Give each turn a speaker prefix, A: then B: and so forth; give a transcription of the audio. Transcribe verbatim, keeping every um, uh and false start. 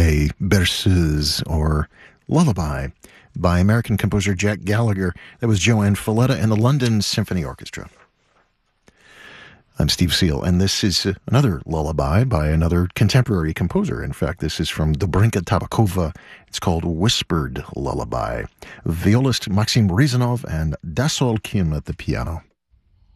A: a berceuse or lullaby by American composer Jack Gallagher. That was Joanne Falletta and the London Symphony Orchestra. I'm Steve Seal, and this is uh, another lullaby by another contemporary composer. In fact, this is from Dobrinka Tabakova. It's called Whispered Lullaby. Violist Maxim Rizanov and Dasol Kim at the piano.